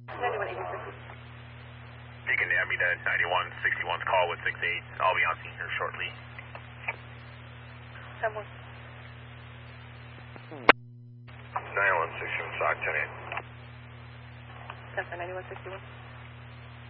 9186. Deacon Amita, 9161's call with 68. I'll be on scene here shortly. 10-1. 9161, SOC 10-8. 10-9161.